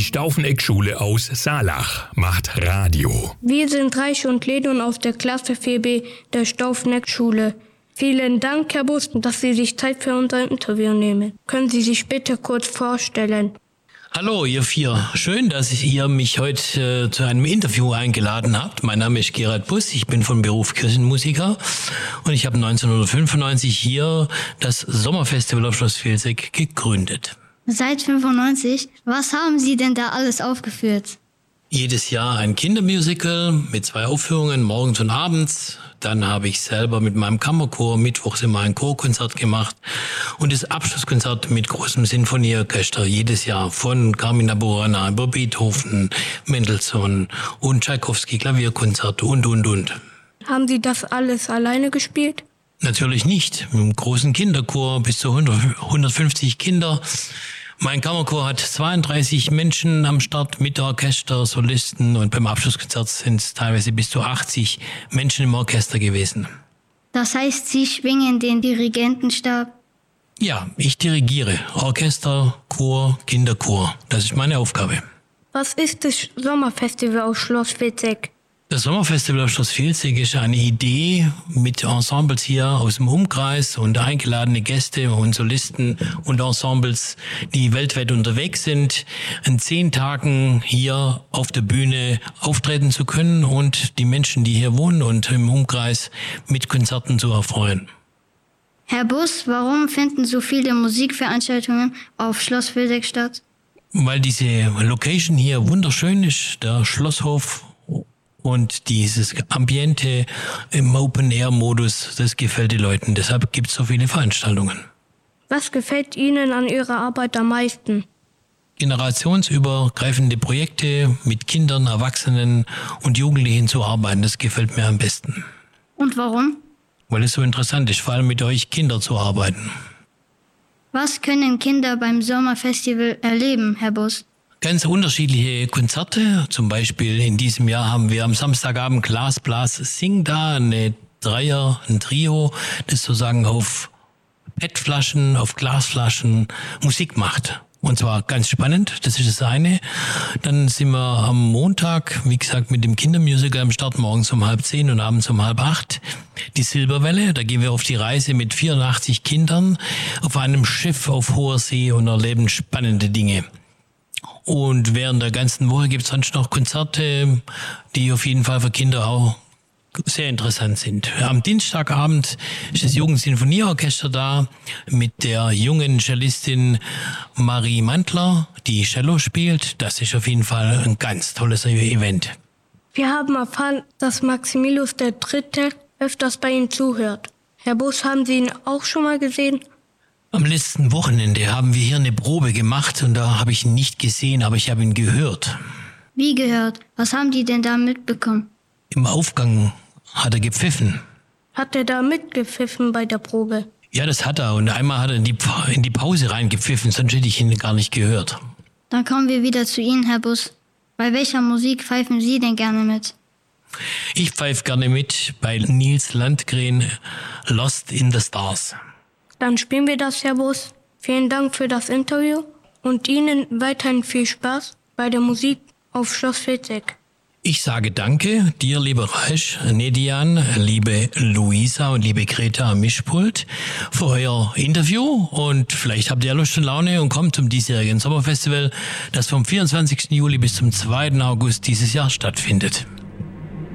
Staufeneck-Schule aus Saalach macht Radio. Wir sind Reich und Ledon aus der Klasse 4b der Staufeneck-Schule. Vielen Dank, Herr Bus, dass Sie sich Zeit für unser Interview nehmen. Können Sie sich bitte kurz vorstellen? Hallo, ihr vier. Schön, dass ihr mich heute zu einem Interview eingeladen habt. Mein Name ist Gerhard Bus, ich bin von Beruf Kirchenmusiker und ich habe 1995 hier das Sommerfestival auf Schloss Vilseck gegründet. Seit 95? Was haben Sie denn da alles aufgeführt? Jedes Jahr ein Kindermusical mit 2 Aufführungen, morgens und abends. Dann habe ich selber mit meinem Kammerchor mittwochs immer ein Chorkonzert gemacht und das Abschlusskonzert mit großem Sinfonieorchester jedes Jahr von Carmina Burana über Beethoven, Mendelssohn und Tschaikowski Klavierkonzert und. Haben Sie das alles alleine gespielt? Natürlich nicht. Mit einem großen Kinderchor, bis zu 150 Kinder. Mein Kammerchor hat 32 Menschen am Start mit Orchester, Solisten und beim Abschlusskonzert sind es teilweise bis zu 80 Menschen im Orchester gewesen. Das heißt, Sie schwingen den Dirigentenstab? Ja, ich dirigiere Orchester, Chor, Kinderchor. Das ist meine Aufgabe. Was ist das Sommerfestival aus Schloss Vilseck? Das Sommerfestival auf Schloss Vilseck ist eine Idee mit Ensembles hier aus dem Umkreis und eingeladene Gäste und Solisten und Ensembles, die weltweit unterwegs sind, in 10 Tagen hier auf der Bühne auftreten zu können und die Menschen, die hier wohnen und im Umkreis mit Konzerten zu erfreuen. Herr Bus, warum finden so viele Musikveranstaltungen auf Schloss Vilseck statt? Weil diese Location hier wunderschön ist, der Schlosshof. Und dieses Ambiente im Open-Air-Modus, das gefällt den Leuten. Deshalb gibt es so viele Veranstaltungen. Was gefällt Ihnen an Ihrer Arbeit am meisten? Generationsübergreifende Projekte mit Kindern, Erwachsenen und Jugendlichen zu arbeiten, das gefällt mir am besten. Und warum? Weil es so interessant ist, vor allem mit euch Kindern zu arbeiten. Was können Kinder beim Sommerfestival erleben, Herr Bus? Ganz unterschiedliche Konzerte. Zum Beispiel in diesem Jahr haben wir am Samstagabend Glas Blas Sing da, ein Trio, das sozusagen auf PET-Flaschen, auf Glasflaschen Musik macht. Und zwar ganz spannend, das ist das eine. Dann sind wir am Montag, wie gesagt, mit dem Kindermusical am Start, morgens um 7:30 und abends um 7:30. Die Silberwelle, da gehen wir auf die Reise mit 84 Kindern auf einem Schiff auf hoher See und erleben spannende Dinge. Und während der ganzen Woche gibt es sonst noch Konzerte, die auf jeden Fall für Kinder auch sehr interessant sind. Am Dienstagabend ist das Jugendsinfonieorchester da mit der jungen Cellistin Marie Mantler, die Cello spielt. Das ist auf jeden Fall ein ganz tolles Event. Wir haben erfahren, dass Maximilius III. Öfters bei Ihnen zuhört. Herr Bus, haben Sie ihn auch schon mal gesehen? Am letzten Wochenende haben wir hier eine Probe gemacht und da habe ich ihn nicht gesehen, aber ich habe ihn gehört. Wie gehört? Was haben die denn da mitbekommen? Im Aufgang hat er gepfiffen. Hat er da mitgepfiffen bei der Probe? Ja, das hat er. Und einmal hat er in die Pause reingepfiffen, sonst hätte ich ihn gar nicht gehört. Dann kommen wir wieder zu Ihnen, Herr Bus. Bei welcher Musik pfeifen Sie denn gerne mit? Ich pfeife gerne mit bei Nils Landgren, Lost in the Stars. Dann spielen wir das, Herr Bus. Vielen Dank für das Interview und Ihnen weiterhin viel Spaß bei der Musik auf Schloss Vilseck. Ich sage danke dir, lieber Reich, Nedian, liebe Luisa und liebe Greta am Mischpult für euer Interview und vielleicht habt ihr Lust und Laune und kommt zum diesjährigen Sommerfestival, das vom 24. Juli bis zum 2. August dieses Jahr stattfindet.